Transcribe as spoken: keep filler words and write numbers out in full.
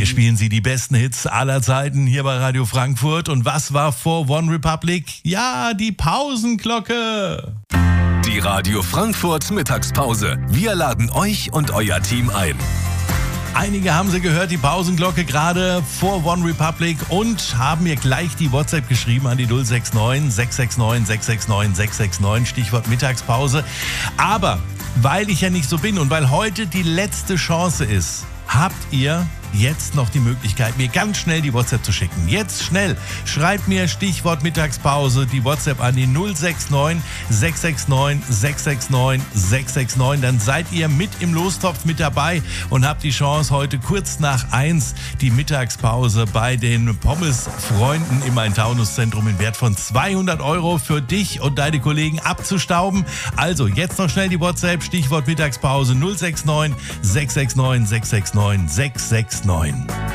spielen Sie die besten Hits aller Zeiten hier bei Radio Frankfurt. Und was war vor One Republic? Ja, die Pausenglocke. Die Radio Frankfurt Mittagspause. Wir laden euch und euer Team ein. Einige haben sie gehört, die Pausenglocke gerade vor One Republic, und haben mir gleich die WhatsApp geschrieben an die null sechs neun, sechs sechs neun, sechs sechs neun, sechs sechs neun, Stichwort Mittagspause. Aber weil ich ja nicht so bin und weil heute die letzte Chance ist, habt ihr jetzt noch die Möglichkeit, mir ganz schnell die WhatsApp zu schicken. Jetzt schnell. Schreibt mir Stichwort Mittagspause die WhatsApp an die null sechs neun, sechs sechs neun, sechs sechs neun, sechs sechs neun. Dann seid ihr mit im Lostopf mit dabei und habt die Chance, heute kurz nach eins die Mittagspause bei den Pommes-Freunden im Main-Taunus-Zentrum im Wert von zweihundert Euro für dich und deine Kollegen abzustauben. Also jetzt noch schnell die WhatsApp, Stichwort Mittagspause null sechs neun, sechs sechs neun, sechs sechs neun, sechs sechs neun.